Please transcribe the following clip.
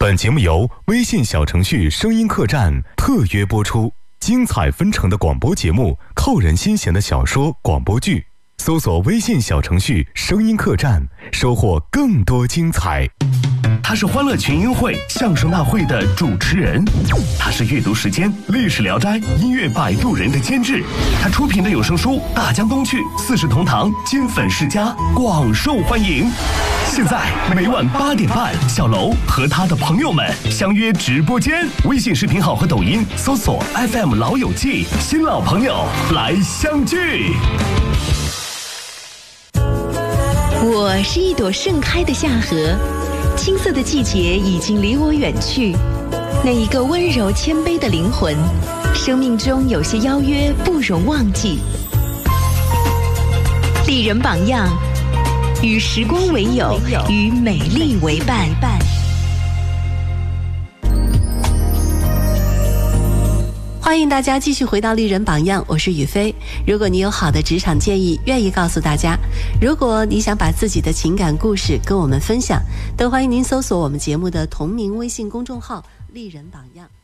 本节目由微信小程序声音客栈特约播出，精彩纷呈的广播节目，扣人心弦的小说广播剧，搜索微信小程序声音客栈，收获更多精彩。 他是欢乐群英会相声大会的主持人，他是阅读时间历史聊斋音乐摆渡人的监制，他出品的有声书《大江东去》四世同堂金粉世家广受欢迎。现在每晚8点半，小楼和他的朋友们相约直播间，微信视频号和抖音搜索 FM 老友记，新老朋友来相聚。 我是一朵盛开的夏荷，青涩的季节已经离我远去。那一个温柔谦卑的灵魂，生命中有些邀约不容忘记。丽人榜样，与时光为友，与美丽为伴。 欢迎大家继续回到丽人榜样，我是雨飞。如果你有好的职场建议，愿意告诉大家；如果你想把自己的情感故事跟我们分享，都欢迎您搜索我们节目的同名微信公众号“丽人榜样”。